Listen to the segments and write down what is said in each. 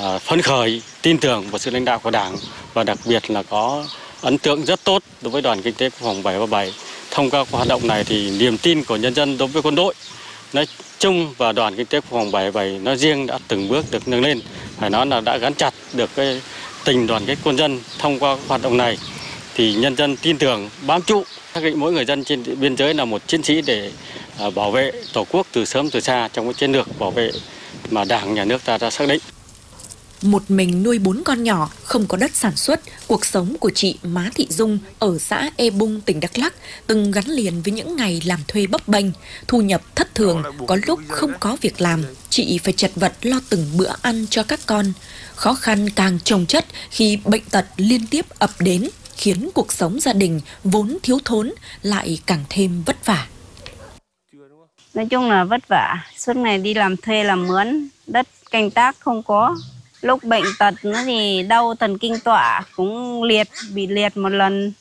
phấn khởi, tin tưởng vào sự lãnh đạo của Đảng và đặc biệt là có ấn tượng rất tốt đối với Đoàn Kinh tế Quốc phòng 737. Thông qua hoạt động này thì niềm tin của nhân dân đối với quân đội nói chung và Đoàn Kinh tế Quốc phòng 737 nói riêng đã từng bước được nâng lên. Phải nói là đã gắn chặt được cái tình đoàn kết quân dân. Thông qua hoạt động này thì nhân dân tin tưởng, bám trụ, xác định mỗi người dân trên biên giới là một chiến sĩ để bảo vệ Tổ quốc từ sớm từ xa trong cái chiến lược bảo vệ mà Đảng, Nhà nước ta đã xác định. Một mình nuôi 4 con nhỏ, không có đất sản xuất, cuộc sống của chị Má Thị Dung ở xã E Bung, tỉnh Đắk Lắk từng gắn liền với những ngày làm thuê bấp bênh, thu nhập thất thường, có lúc không có việc làm. Chị phải chật vật lo từng bữa ăn cho các con. Khó khăn càng chồng chất khi bệnh tật liên tiếp ập đến, khiến cuộc sống gia đình vốn thiếu thốn lại càng thêm vất vả. Nói chung là vất vả, suốt ngày đi làm thuê làm mướn, đất canh tác không có. Lúc bệnh tật nữa thì đau thần kinh tọa, cũng bị liệt một lần.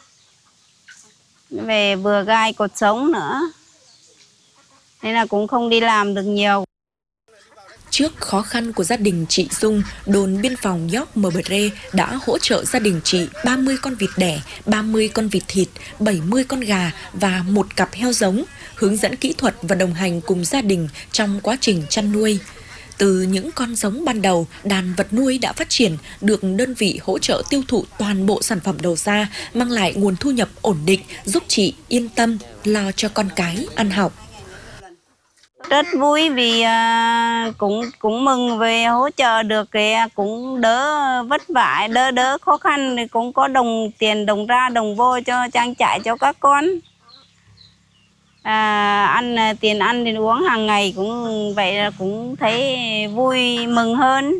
Về vừa gai cột sống nữa, nên là cũng không đi làm được nhiều. Trước khó khăn của gia đình chị Dung, đồn biên phòng York Mờ Rê đã hỗ trợ gia đình chị 30 con vịt đẻ, 30 con vịt thịt, 70 con gà và 1 cặp heo giống, hướng dẫn kỹ thuật và đồng hành cùng gia đình trong quá trình chăn nuôi. Từ những con giống ban đầu, đàn vật nuôi đã phát triển, được đơn vị hỗ trợ tiêu thụ toàn bộ sản phẩm đầu ra, mang lại nguồn thu nhập ổn định, giúp chị yên tâm lo cho con cái ăn học. Rất vui vì cũng mừng về hỗ trợ được thì cũng đỡ vất vả, đỡ khó khăn, thì cũng có đồng tiền đồng ra đồng vô cho trang trải cho các con. Tiền ăn tiền uống hàng ngày cũng vậy, là cũng thấy vui mừng hơn.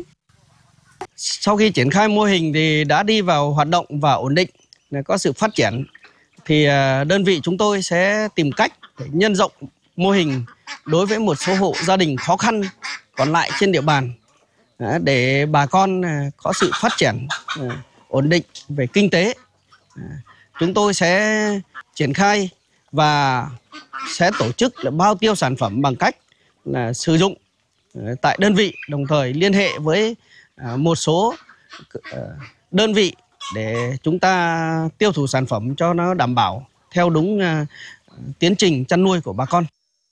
Sau khi triển khai mô hình thì đã đi vào hoạt động và ổn định, có sự phát triển, thì đơn vị chúng tôi sẽ tìm cách để nhân rộng mô hình đối với một số hộ gia đình khó khăn còn lại trên địa bàn, để bà con có sự phát triển ổn định về kinh tế. Chúng tôi sẽ triển khai và sẽ tổ chức là bao tiêu sản phẩm bằng cách là sử dụng tại đơn vị, đồng thời liên hệ với một số đơn vị để chúng ta tiêu thụ sản phẩm cho nó đảm bảo theo đúng tiến trình chăn nuôi của bà con.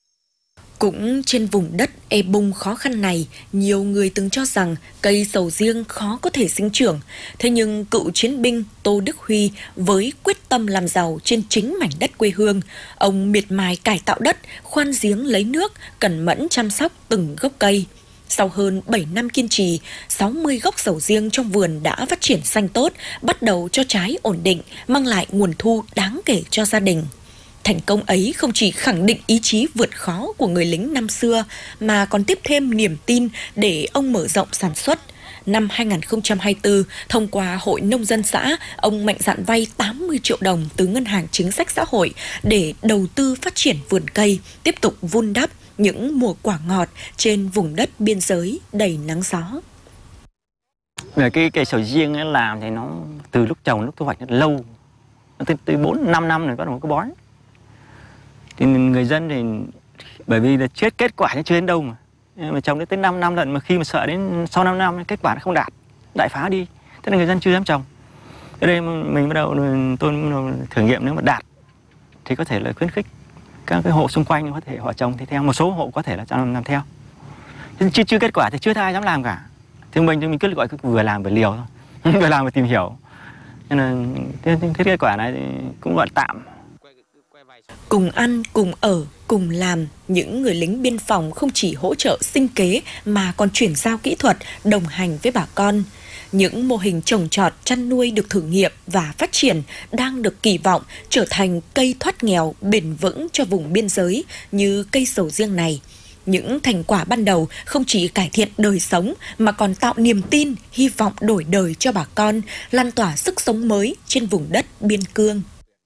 Cũng trên vùng đất E Bung khó khăn này, nhiều người từng cho rằng cây sầu riêng khó có thể sinh trưởng. Thế nhưng cựu chiến binh Tô Đức Huy với quyết tâm làm giàu trên chính mảnh đất quê hương, ông miệt mài cải tạo đất, khoan giếng lấy nước, cẩn mẫn chăm sóc từng gốc cây. Sau hơn 7 năm kiên trì, 60 gốc sầu riêng trong vườn đã phát triển xanh tốt, bắt đầu cho trái ổn định, mang lại nguồn thu đáng kể cho gia đình. Thành công ấy không chỉ khẳng định ý chí vượt khó của người lính năm xưa, mà còn tiếp thêm niềm tin để ông mở rộng sản xuất. Năm 2024, thông qua Hội Nông dân xã, ông mạnh dạn vay 80 triệu đồng từ Ngân hàng Chính sách Xã hội để đầu tư phát triển vườn cây, tiếp tục vun đắp những mùa quả ngọt trên vùng đất biên giới đầy nắng gió. Về cái cây sầu riêng ấy làm thì nó từ lúc trồng lúc thu hoạch nó lâu, từ 4-5 năm rồi bắt đầu có bói. Thì người dân thì bởi vì là kết quả nó chưa đến đâu mà trồng đến tới 5 năm lần, mà khi mà sợ đến sau 5 năm kết quả nó không đạt, đại phá đi, thế là người dân chưa dám trồng. Ở đây mình tôi thử nghiệm, nếu mà đạt thì có thể là khuyến khích các cái hộ xung quanh có thể họ trồng thì theo, một số hộ có thể là làm theo. Chưa kết quả thì chưa ai dám làm cả. Thì mình cứ gọi vừa làm vừa liều thôi, vừa làm vừa tìm hiểu. Nên là cái kết quả này thì cũng gọi tạm. Cùng ăn, cùng ở, cùng làm, những người lính biên phòng không chỉ hỗ trợ sinh kế mà còn chuyển giao kỹ thuật, đồng hành với bà con. Những mô hình trồng trọt, chăn nuôi được thử nghiệm và phát triển đang được kỳ vọng trở thành cây thoát nghèo bền vững cho vùng biên giới như cây sầu riêng này. Những thành quả ban đầu không chỉ cải thiện đời sống mà còn tạo niềm tin, hy vọng đổi đời cho bà con, lan tỏa sức sống mới trên vùng đất biên cương.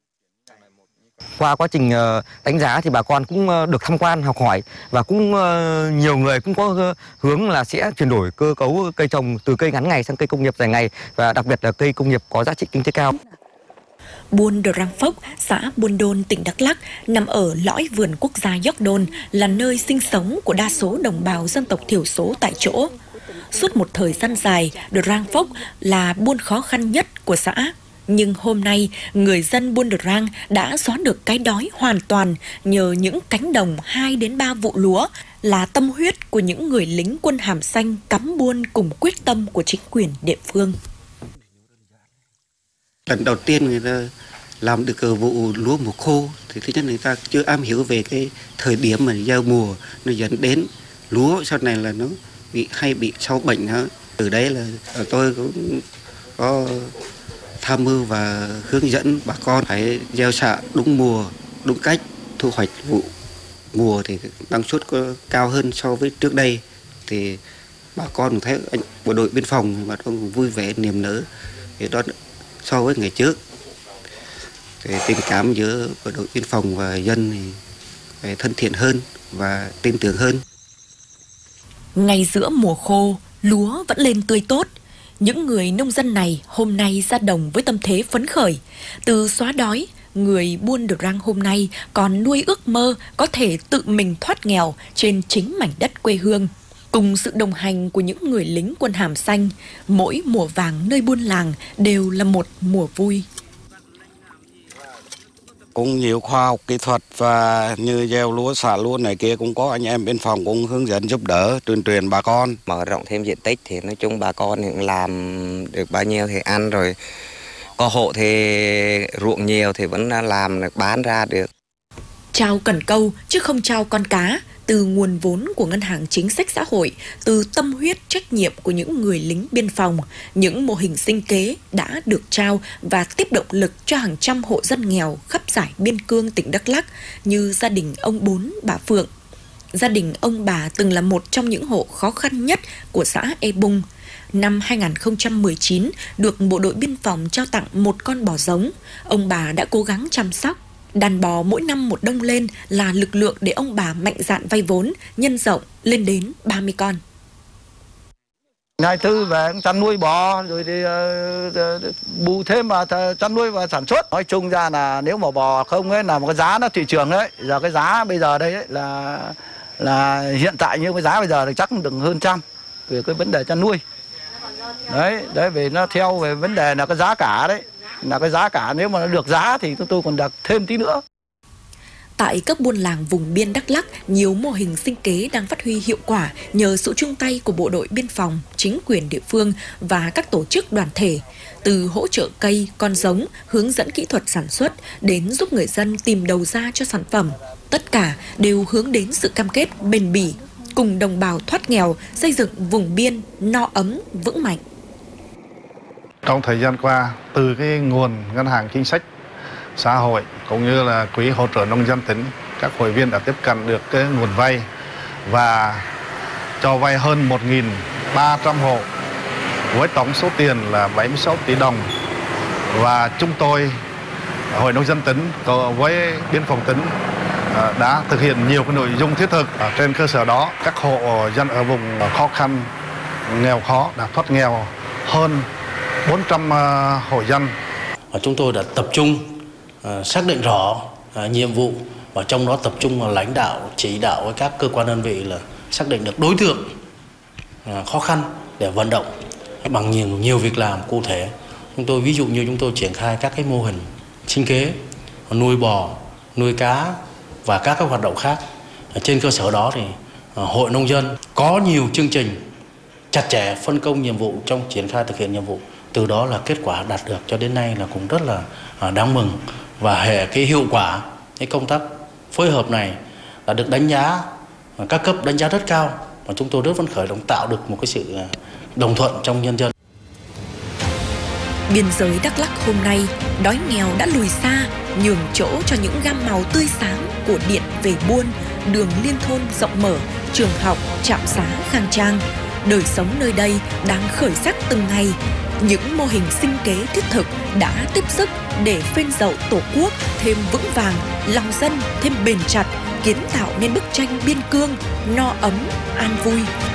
Qua quá trình đánh giá thì bà con cũng được tham quan, học hỏi, và cũng nhiều người cũng có hướng là sẽ chuyển đổi cơ cấu cây trồng từ cây ngắn ngày sang cây công nghiệp dài ngày, và đặc biệt là cây công nghiệp có giá trị kinh tế cao. Buôn Drang Phốc, xã Buôn Đôn, tỉnh Đắk Lắk, nằm ở lõi vườn quốc gia York Don, là nơi sinh sống của đa số đồng bào dân tộc thiểu số tại chỗ. Suốt một thời gian dài, Drang Phốc là buôn khó khăn nhất của xã. Nhưng hôm nay, người dân buôn Drang đã xóa được cái đói hoàn toàn nhờ những cánh đồng 2 đến 3 vụ lúa, là tâm huyết của những người lính quân hàm xanh cắm buôn cùng quyết tâm của chính quyền địa phương. Lần đầu tiên người ta làm được vụ lúa mùa khô thì thứ nhất người ta chưa am hiểu về cái thời điểm mà giao mùa, nó dẫn đến lúa sau này là nó bị sâu bệnh đó. Từ đấy là tôi cũng có tham mưu và hướng dẫn bà con phải gieo xạ đúng mùa, đúng cách, thu hoạch vụ mùa thì năng suất có cao hơn so với trước đây. Thì bà con cũng thấy bộ đội biên phòng bà con cũng vui vẻ niềm nở thì đó so với ngày trước. Thì tình cảm giữa bộ đội biên phòng và dân thì phải thân thiện hơn và tin tưởng hơn. Ngay giữa mùa khô, lúa vẫn lên tươi tốt. Những người nông dân này hôm nay ra đồng với tâm thế phấn khởi. Từ xóa đói, người buôn Drang hôm nay còn nuôi ước mơ có thể tự mình thoát nghèo trên chính mảnh đất quê hương. Cùng sự đồng hành của những người lính quân hàm xanh, mỗi mùa vàng nơi buôn làng đều là một mùa vui. Cũng nhiều khoa học kỹ thuật và như gieo lúa, xả lúa này kia cũng có anh em biên phòng cũng hướng dẫn giúp đỡ, tuyên truyền bà con. Mở rộng thêm diện tích thì nói chung bà con cũng làm được bao nhiêu thì ăn rồi. Có hộ thì ruộng nhiều thì vẫn làm được bán ra được. Trao cần câu chứ không trao con cá, từ nguồn vốn của Ngân hàng Chính sách Xã hội, từ tâm huyết trách nhiệm của những người lính biên phòng, những mô hình sinh kế đã được trao và tiếp động lực cho hàng trăm hộ dân nghèo khắp dải biên cương tỉnh Đắk Lắk như gia đình ông Bốn, bà Phượng. Gia đình ông bà từng là một trong những hộ khó khăn nhất của xã E Bung. Năm 2019, được bộ đội biên phòng trao tặng một con bò giống, ông bà đã cố gắng chăm sóc. Đàn bò mỗi năm một đông lên là lực lượng để ông bà mạnh dạn vay vốn, nhân rộng lên đến 30 con. Ngày tư về chăn nuôi bò rồi thì bù thêm vào chăn nuôi và sản xuất. Nói chung ra là nếu mà bò không ấy là một cái giá nó thị trường đấy. Giờ cái giá bây giờ đây ấy là hiện tại như cái giá bây giờ thì chắc đừng hơn 100 về cái vấn đề chăn nuôi. Đấy vì nó theo về vấn đề là cái giá cả đấy. Là cái giá cả nếu mà nó được giá thì tôi còn đặt thêm tí nữa. Tại các buôn làng vùng biên Đắk Lắk, nhiều mô hình sinh kế đang phát huy hiệu quả nhờ sự chung tay của bộ đội biên phòng, chính quyền địa phương và các tổ chức đoàn thể. Từ hỗ trợ cây, con giống, hướng dẫn kỹ thuật sản xuất đến giúp người dân tìm đầu ra cho sản phẩm. Tất cả đều hướng đến sự cam kết bền bỉ, cùng đồng bào thoát nghèo, xây dựng vùng biên no ấm, vững mạnh. Trong thời gian qua, từ cái nguồn Ngân hàng Chính sách Xã hội cũng như là quỹ hỗ trợ nông dân tỉnh, các hội viên đã tiếp cận được cái nguồn vay và cho vay hơn 1.300 hộ với tổng số tiền là 76 tỷ đồng. Và chúng tôi, Hội Nông dân tỉnh với Biên phòng tỉnh đã thực hiện nhiều cái nội dung thiết thực. Trên cơ sở đó, các hộ dân ở vùng khó khăn, nghèo khó đã thoát nghèo hơn 400 hộ dân. Chúng tôi đã tập trung xác định rõ nhiệm vụ và trong đó tập trung vào lãnh đạo, chỉ đạo với các cơ quan đơn vị là xác định được đối tượng khó khăn để vận động bằng nhiều việc làm cụ thể. Chúng tôi ví dụ như chúng tôi triển khai các cái mô hình sinh kế, nuôi bò, nuôi cá và các cái hoạt động khác. Trên cơ sở đó thì Hội Nông dân có nhiều chương trình chặt chẽ phân công nhiệm vụ trong triển khai thực hiện nhiệm vụ. Từ đó là kết quả đạt được cho đến nay là cũng rất là đáng mừng, và hệ cái hiệu quả cái công tác phối hợp này đã được đánh giá, các cấp đánh giá rất cao, và chúng tôi rất phấn khởi tạo được một cái sự đồng thuận trong nhân dân. Biên giới Đắk Lắk hôm nay, đói nghèo đã lùi xa, nhường chỗ cho những gam màu tươi sáng của điện về buôn, đường liên thôn rộng mở, trường học, trạm xá khang trang. Đời sống nơi đây đang khởi sắc từng ngày. Những mô hình sinh kế thiết thực đã tiếp sức để phên dậu Tổ quốc thêm vững vàng, lòng dân thêm bền chặt, kiến tạo nên bức tranh biên cương no ấm, an vui.